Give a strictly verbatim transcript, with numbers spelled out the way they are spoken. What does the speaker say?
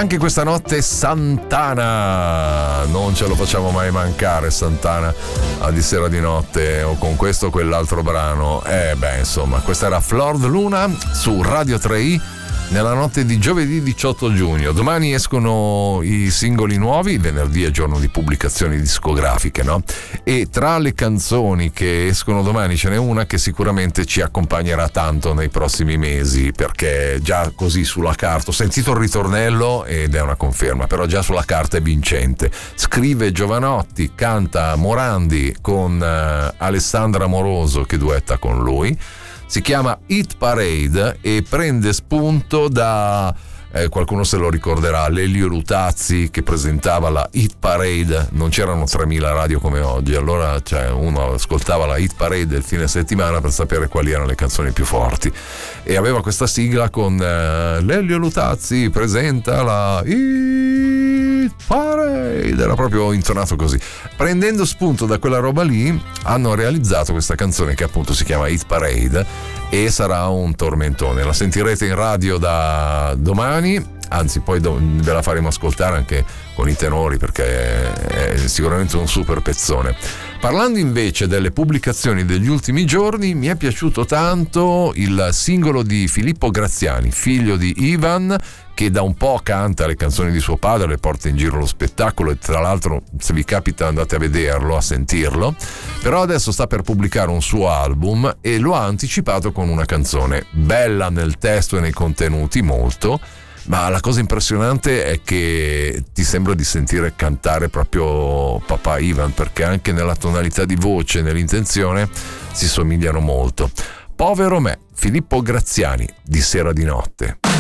Anche questa notte Santana, non ce lo facciamo mai mancare Santana a di sera di notte o con questo o quell'altro brano. Eh beh, insomma, questa era Flor de Luna su Radio tre i nella notte di giovedì diciotto giugno. Domani escono i singoli nuovi, venerdì è giorno di pubblicazioni discografiche, no? E tra le canzoni che escono domani ce n'è una che sicuramente ci accompagnerà tanto nei prossimi mesi, perché già così sulla carta, ho sentito il ritornello ed è una conferma, però già sulla carta è vincente. Scrive Giovanotti, canta Morandi con uh, Alessandra Moroso che duetta con lui. Si chiama Hit Parade e prende spunto da, eh, qualcuno se lo ricorderà, Lelio Lutazzi che presentava la Hit Parade. Non c'erano tremila radio come oggi, allora cioè, uno ascoltava la Hit Parade del fine settimana per sapere quali erano le canzoni più forti, e aveva questa sigla con eh, Lelio Lutazzi presenta la Hit Parade, era proprio intonato così. Prendendo spunto da quella roba lì hanno realizzato questa canzone che appunto si chiama Hit Parade e sarà un tormentone. La sentirete in radio da domani, anzi poi do- ve la faremo ascoltare anche con i tenori perché è sicuramente un super pezzone. Parlando invece delle pubblicazioni degli ultimi giorni, mi è piaciuto tanto il singolo di Filippo Graziani, figlio di Ivan, che da un po' canta le canzoni di suo padre, le porta in giro lo spettacolo e tra l'altro se vi capita andate a vederlo, a sentirlo. Però adesso sta per pubblicare un suo album e lo ha anticipato con una canzone bella nel testo e nei contenuti molto, ma la cosa impressionante è che ti sembra di sentire cantare proprio papà Ivan, perché anche nella tonalità di voce e nell'intenzione si somigliano molto. Povero me, Filippo Graziani, di sera di notte.